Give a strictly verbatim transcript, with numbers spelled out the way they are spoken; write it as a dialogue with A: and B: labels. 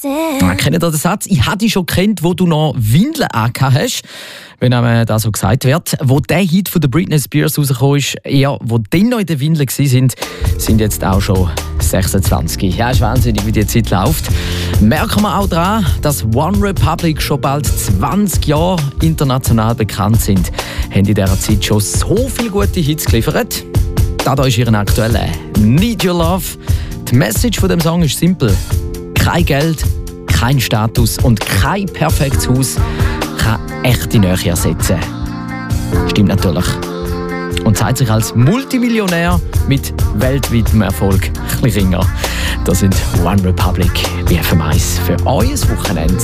A: Ja, kennt ihr den Satz? Ich habe dich schon gekannt, wo du noch Windeln angehabt hast. Wenn einem das so gesagt wird. Wo der Hit von der Britney Spears rausgekommen ist, ja, wo dann noch in den Windeln waren, sind jetzt auch schon sechsundzwanzig. Ja, ist wahnsinnig, wie die Zeit läuft. Merken wir auch daran, dass One Republic schon bald zwanzig Jahre international bekannt sind. Haben in dieser Zeit schon so viele gute Hits geliefert. Da ist ihren aktuellen «Need Your Love». Die Message von dem Song ist simpel. Kein Geld, kein Status und kein perfektes Haus kann echte Nähe ersetzen. Stimmt natürlich. Und zeigt sich als Multimillionär mit weltweitem Erfolg ein bisschen ringer. Das sind One Republic, B F M eins für euer Wochenende.